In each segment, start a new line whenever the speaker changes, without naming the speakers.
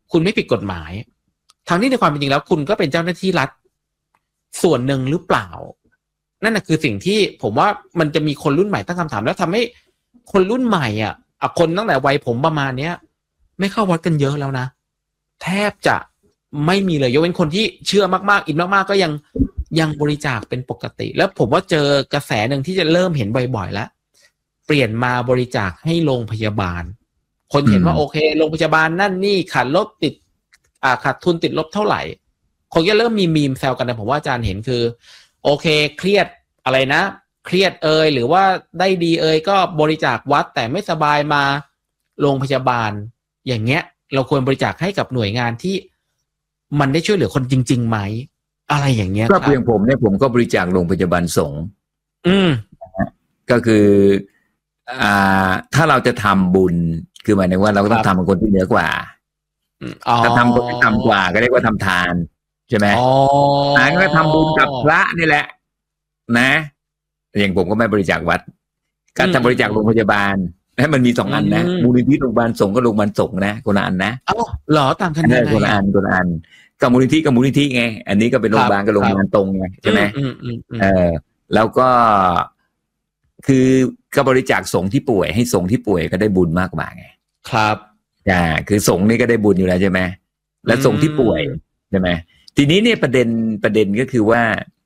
คุณไม่ผิดกฎหมายทั้งที่ในความเป็นจริงแล้วคุณก็เป็นเจ้าหน้าที่รัฐส่วนหนึ่งหรือเปล่านั่นน่ะคือสิ่งที่ผมว่ามันจะมีคนรุ่นใหม่ตั้งคำถามแล้วทำให้คนรุ่นใหม่คนตั้งแต่วัยผมประมาณเนี้ยไม่เข้าวัดกันเยอะแล้วนะแทบจะไม่มีเลยยกเว้นคนที่เชื่อมากๆอินมากๆก็ยังบริจาคเป็นปกติแล้วผมว่าเจอกระแสหนึ่งที่จะเริ่มเห็นบ่อยๆแล้วเปลี่ยนมาบริจาคให้โรงพยาบาลคนเห็นว่าโอเคโรงพยาบาลนั่นนี่ขาดทุนติดลบเท่าไหร่คนก็เริ่มมีมีมแซวกันนะผมว่าอาจารย์เห็นคือโอเคเครียดอะไรนะเครียดหรือว่าได้ดีก็บริจาควัดแต่ไม่สบายมาโรงพยาบาลอย่างเงี้ยเราควรบริจาคให้กับหน่วยงานที่มันได้ช่วยเหลือคนจริงๆไหมอะไรอย่างเงี้ย
ก็เพียงผมเนี่ยผมก็บริจาคโรงพยาบาลสงฆ์ก็คือถ้าเราจะทำบุญคือหมายถึงว่าเราก็ต้องทำกับคนที่เหนือกว่าถ้าทำคนที่ต่ำกว่าก็เรียกว่าทำทานใช่ไหมก็ทำบุญกับพระนี่แหละนะอย่างผมก็ไม่บริจาควัดการทำบริจาคโรงพยาบาลให้มันมี2 อันนะมูลนิธิโรงพยาบาลสงฆ์ก็โรงพยาบาลสงฆ์นะคนละอันนะ
เหรอต่างกันยังไง
คนละอันกับมูลนิธิไงอันนี้ก็เป็นโรงพยาบาลกับโรงพยาบาลตรงไงใช่ไหมแล้วก็คือก็บริจาคสงฆ์ที่ป่วยให้สงฆ์ที่ป่วยก็ได้บุญมากกว่าไง
ครับ
คือสงฆ์นี่ก็ได้บุญอยู่แล้วใช่ไหมแล้วสงฆ์ที่ป่วยใช่ไหมทีนี้เนี่ยประเด็นก็คือว่า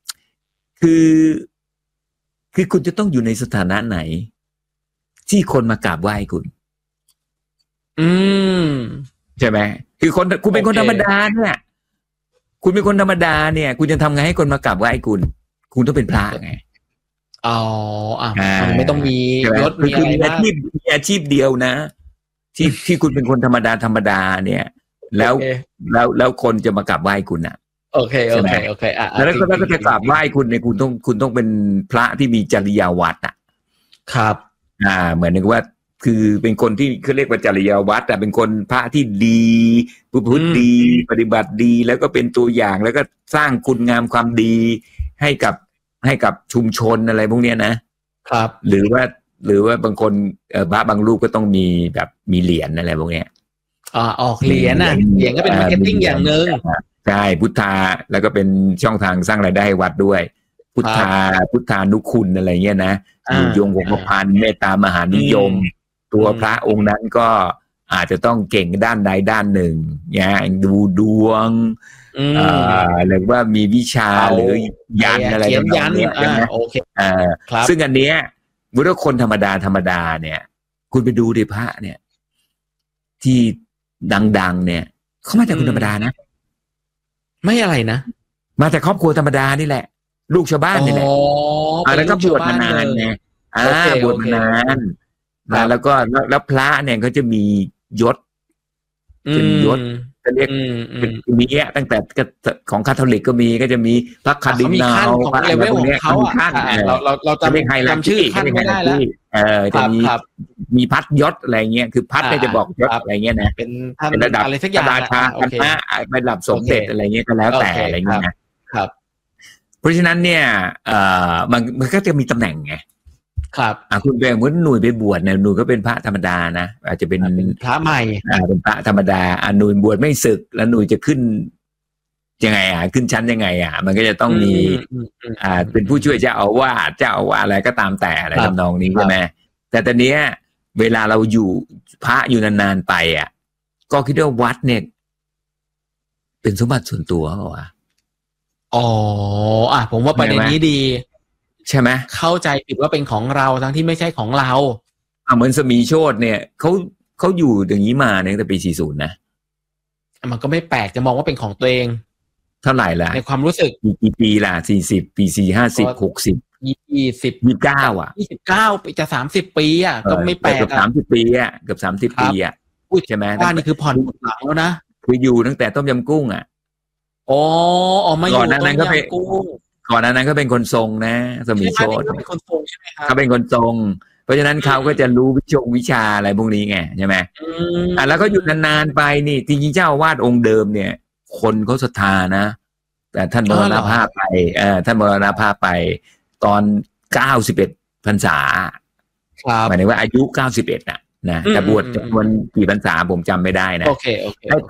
คือคุณจะต้องอยู่ในสถานะไหนที่คนมากราบไหว้คุณใช่ไหมคือคุณเป็นคนธรรมดาเนี่ยคุณเป็นคนธรรมดาเนี่ยคุณจะทำไงให้คนมากราบไหว้คุณต้องเป็นพระไง
มันไม่ต้องมียศมีอะไรนะ
มีอาชีพเดียวนะที่คุณเป็นคนธรรมดาเนี่ยแล้วคนจะมากราบไหว้คุณอ่ะ
โอเค
แล้วก็จะกราบไหว้คุณเนี่ยคุณต้องเป็นพระที่มีจริยวัตร
ครับ
เหมือนกับว่าคือเป็นคนที่เขาเรียกว่าจริยวัตรเป็นคนพระที่ดีประพฤติดีปฏิบัติดีแล้วก็เป็นตัวอย่างแล้วก็สร้างคุณงามความดีให้กับชุมชนอะไรพวกนี้นะครับหรือว่าบางคนพระบางรูปก็ต้องมีแบบมีเหรียญอะไรพวกนี้
ออกเหรียญเหรียญก็เป็นมาร์เก็ตติ้งอย่างนึง
ใช่พุทธาแล้วก็เป็นช่องทางสร้างรายได้ให้วัดด้วยพุทธานุคุณอะไรเงี้ยนะอยู่ยงคงพันเมตตามหานิยมตัวพระองค์นั้นก็อาจจะต้องเก่งด้านใดด้านหนึ่งอย่างดูดวงหรือว่ามีวิชาหรือยันอะไรแบบนี้ใช่ไหมซึ่งอันเนี้ยเมื่อคนธรรมดาเนี่ยคุณไปดูดิพระเนี่ยที่ดังๆเนี่ยเขามาจากคนธรรมดานะ
ไม่อะไรนะ
มาจากครอบครัวธรรมดานี่แหละลูกชาวบ้านนี่แหละแล้วก็บวชมานานไงบวชมานานแล้วพระเนี่ยเขาจะมียศเป็นยศจะเรียกเป็นมีตั้งแต่ของคาทอลิกก็มีก็จะมีพระคาร์ดินัล
พระอะไรพวกนี้เขาเราจำชื่อขั้นไม่ได้แล้ว
จะมีพัดยศอะไรเงี้ยคือพัดเนี่ยจะบอกยศอะไรเงี้ยนะ
เป็น
ระดับ
อะไรสักอย่าง
ราชาคณะระดับสมเด็จอะไรเงี้ยก็แล้วแต่อะไรเงี้ยนะครับเพราะฉะนั้นเนี่ยมันก็จะมีตำแหน่งไง
ครับ
คุณแปลว่าหนุ่ยไปบวชเนี่ยหนุ่ยก็เป็นพระธรรมดานะอาจจะเป็น
พระใหม่
เป็นพระธรรมดาหนุ่ยบวชไม่ศึกแล้วหนุ่ยจะขึ้นยังไงขึ้นชั้นยังไงมันก็จะต้องมีเป็นผู้ช่วยเจ้าอาวาสอะไรก็ตามแต่อะไรทำนองนี้ใช่ไหมแต่ตอนนี้เวลาเราอยู่พระอยู่นานๆไปก็คิดว่าวัดเนี่ยเป็นสมบัติส่วนตัวเหรอวะ
ผมว่าประเด็นนี้ดี
ใช่ไหม
เข้าใจผิดว่าเป็นของเราทั้งที่ไม่ใช่ของเรา
เหมือนสมีโชติเนี่ยเขาอยู่อย่างนี้มาตั้งแต่ปี40นะ
มันก็ไม่แปลกจะมองว่าเป็นของตัวเอง
เท่าไหร่ล่ะ
ในความรู้สึก
กี่ปีล่ะ40ปี4 50 60
20 29ปีจะ30ปีก็ไม่แปลก
เกือบ30ปีเกือบ30ปีใช่ไหม
บ้านนี่คือผ่อนหมดหลังแล้วนะ
คืออยู่ตั้งแต่ต้มยำกุ้ง
มาอยู่ต้มยำกุ้ง
ก่อนนั้นก็เป็นคนทรงนะสมีโชติ
เขาเป็นคนทรงใช่ไหมครับ
เขาเป็นคนทรงเพราะฉะนั้นเขาก็จะรู้วิชาอะไรพวกนี้ไงใช่ไหมแล้วก็อยู่นานๆไปนี่จริงๆเจ้าอาวาสองค์เดิมเนี่ยคนเขาศรัทธานะแต่ท่านมรณภาพไปตอน91 พรรษาหมายถึงว่าอายุ91นะแต่บวชจำนวนกี่พรรษาผมจำไม่ได้นะ
โอเค